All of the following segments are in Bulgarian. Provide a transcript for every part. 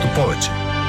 Нещо повече.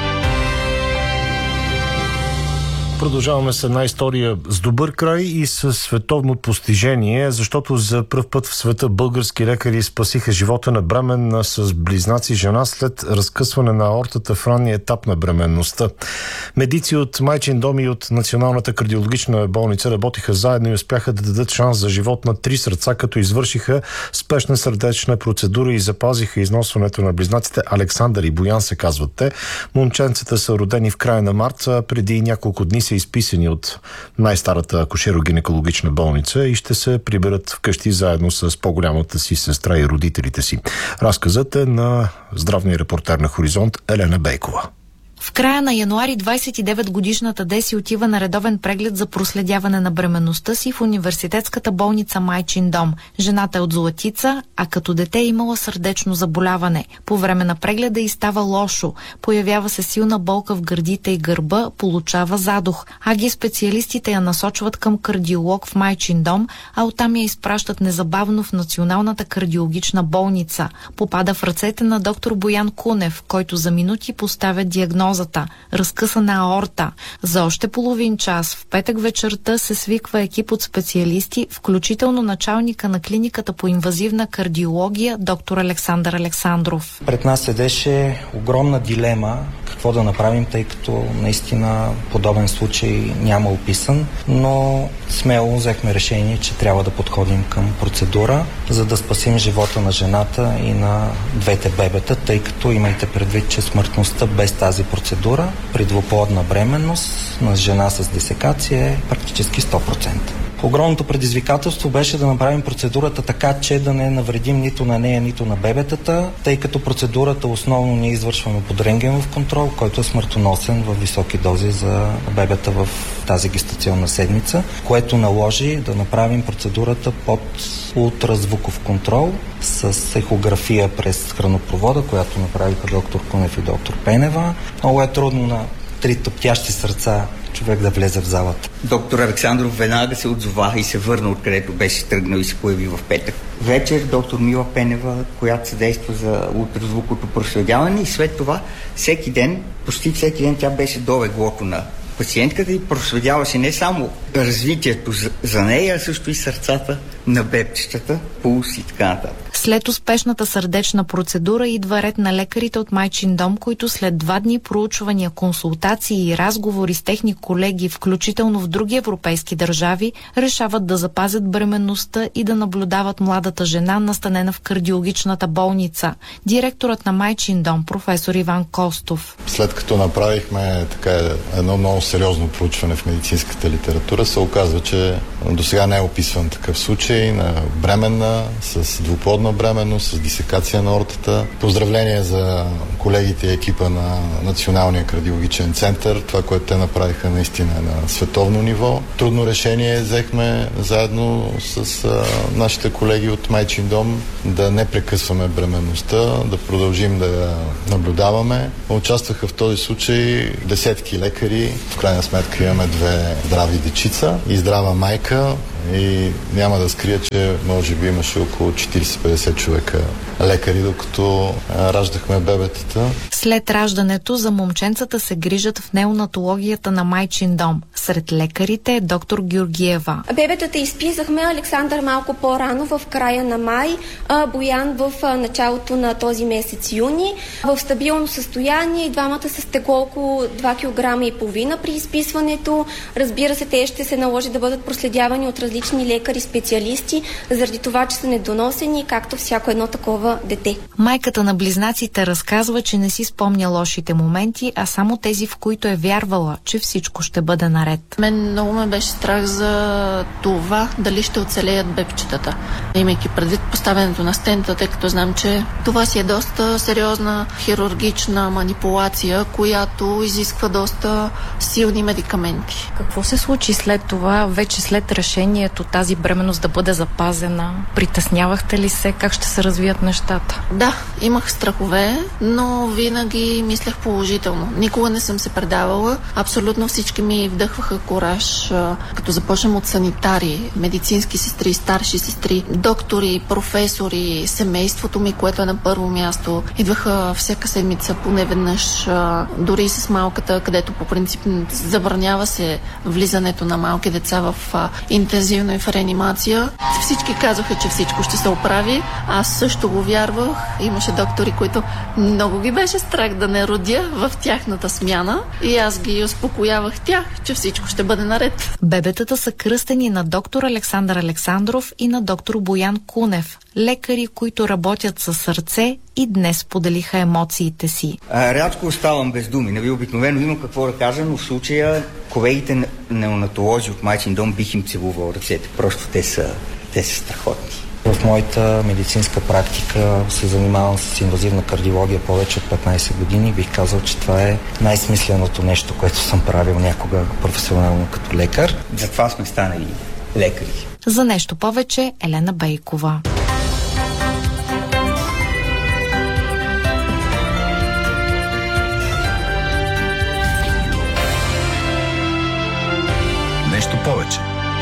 Продължаваме с една история с добър край и с световно постижение, защото за пръв път в света български лекари спасиха живота на бременна с близнаци жена след разкъсване на аортата в ранния етап на бременността. Медици от Майчин дом и от Националната кардиологична болница работиха заедно и успяха да дадат шанс за живот на 3 сърца, като извършиха спешна сърдечна процедура и запазиха износването на близнаците. Александър и Боян се казват те. Момченцата са родени в края на март, преди няколко дни са изписани от най-старата акушеро-гинекологична болница и ще се приберат вкъщи заедно с по-голямата си сестра и родителите си. Разказът е на здравния репортер на Хоризонт Елена Бейкова. В края на януари 29-годишната Деси отива на редовен преглед за проследяване на бременността си в университетската болница Майчин дом. Жената е от Златица, а като дете е имала сърдечно заболяване. По време на прегледа й става лошо. Появява се силна болка в гърдите и гърба, получава задух. специалистите я насочват към кардиолог в Майчин дом, а оттам я изпращат незабавно в Националната кардиологична болница. Попада в ръцете на доктор Боян Кунев, който за минути поставя диагнозата – разкъсана аорта. За още половин час в петък вечерта се свиква екип от специалисти, включително началника на клиниката по инвазивна кардиология доктор Александър Александров. Пред нас седеше огромна дилема какво да направим, тъй като наистина подобен случай няма описан, но смело взехме решение, че трябва да подходим към процедура, за да спасим живота на жената и на двете бебета, тъй като имайте предвид, че смъртността без тази процедура при двуплодна бременност на жена с дисекация е практически 100%. Огромното предизвикателство беше да направим процедурата така, че да не навредим нито на нея, нито на бебетата, тъй като процедурата основно ние извършваме под рентгенов контрол, който е смъртоносен в високи дози за бебета в тази гестационна седмица, което наложи да направим процедурата под ултразвуков контрол с ехография през хранопровода, която направиха доктор Кунев и доктор Пенева. Много е трудно на 3 топтящи сърца човек да влезе в залата. Доктор Александров веднага се отзова и се върна откъдето беше тръгнал и се появи в петък. Вечер доктор Мила Пенева, която съдейства за ултразвуковото проследяване, и след това всеки ден, почти всеки ден тя беше до леглото на пациентката и проследяваше не само развитието за нея, а също и сърцата на бебчетата, пулс и така нататък. След успешната сърдечна процедура идва ред на лекарите от Майчин дом, които след 2 дни проучвания, консултации и разговори с техни колеги, включително в други европейски държави, решават да запазят бременността и да наблюдават младата жена, настанена в кардиологичната болница. Директорът на Майчин дом, професор Иван Костов. След като направихме едно много сериозно проучване в медицинската литература, се оказва, че досега не е описван такъв случай на бременна с двуплодна бременност, с дисекация на аортата. Поздравление за колегите и екипа на Националния кардиологичен център. Това, което те направиха, наистина е на световно ниво. Трудно решение взехме заедно с нашите колеги от Майчин дом да не прекъсваме бременността, да продължим да я наблюдаваме. Участваха в този случай десетки лекари. В крайна сметка имаме 2 здрави дечица и здрава майка. И няма да скрия, че може би имаше около 40-50 човека лекари, докато раждахме бебетата. След раждането за момченцата се грижат в неонатологията на Майчин дом. Сред лекарите е доктор Георгиева. Бебетата изписахме, Александър малко по-рано в края на май, Боян в началото на този месец юни. В стабилно състояние, двамата с тегло около 2,5 кг при изписването. Разбира се, те ще се наложи да бъдат проследявани от различни лекари, специалисти, заради това, че са недоносени, както всяко едно такова дете. Майката на близнаците разказва, че не си спомня лошите моменти, а само тези, в които е вярвала, че всичко ще бъде наред. Мен много ме беше страх за това дали ще оцелеят бебчетата. Имайки предвид поставянето на стента, тъй като знам, че това си е доста сериозна хирургична манипулация, която изисква доста силни медикаменти. Какво се случи след това, вече след решението тази бременност да бъде бъде запазена? Притеснявахте ли се? Как ще се развият нещата? Да, имах страхове, но винаги мислех положително. Никога не съм се предавала. Абсолютно всички ми вдъхваха кураж, като започнем от санитари, медицински сестри, старши сестри, доктори, професори, семейството ми, което е на първо място. Идваха всяка седмица поне веднъж, дори и с малката, където по принцип забранява се влизането на малки деца в интензивна и в реанимация. Всички казваха, че всичко ще се оправи. Аз също го вярвах. Имаше доктори, които много ги беше страх да не родя в тяхната смяна и аз ги успокоявах тях, че всичко ще бъде наред. Бебетата са кръстени на доктор Александър Александров и на доктор Боян Кунев, лекари, които работят със сърце и днес поделиха емоциите си. Рядко оставам без думи. Обикновено има какво да кажа, но в случая колегите неонатолози от Майчин дом бих им целувал ръцете. Просто те са страхотни. В моята медицинска практика се занимавам с инвазивна кардиология повече от 15 години. Бих казал, че това е най-смисленото нещо, което съм правил някога професионално като лекар. Затова сме станали лекари. За нещо повече Елена Бейкова. Нещо повече.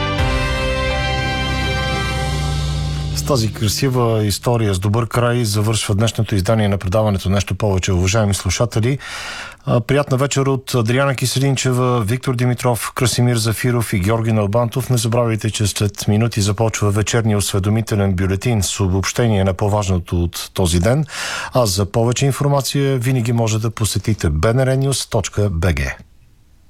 С тази красива история с добър край завършва днешното издание на предаването Нещо повече, уважаеми слушатели. Приятна вечер от Адриана Киселинчева, Виктор Димитров, Красимир Зафиров и Георги Налбантов. Не забравяйте, че след минути започва вечерния осведомителен бюлетин с обобщение на по-важното от този ден. А за повече информация винаги може да посетите bnrnews.bg.